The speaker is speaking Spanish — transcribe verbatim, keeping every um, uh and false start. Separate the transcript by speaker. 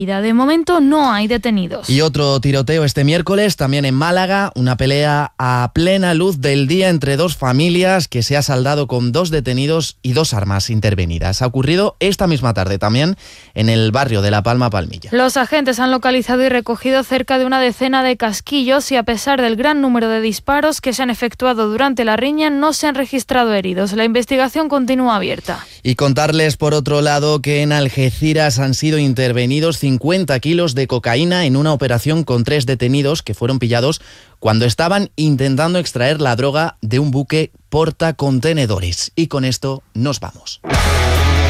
Speaker 1: De momento no hay detenidos.
Speaker 2: Y otro tiroteo este miércoles, también en Málaga, una pelea a plena luz del día entre dos familias que se ha saldado con dos detenidos y dos armas intervenidas. Ha ocurrido esta misma tarde también en el barrio de La Palma Palmilla.
Speaker 1: Los agentes han localizado y recogido cerca de una decena de casquillos y a pesar del gran número de disparos que se han efectuado durante la riña, no se han registrado heridos. La investigación continúa abierta.
Speaker 2: Y contarles por otro lado que en Algeciras han sido intervenidos cincuenta kilos de cocaína en una operación con tres detenidos que fueron pillados cuando estaban intentando extraer la droga de un buque portacontenedores. Y con esto nos vamos.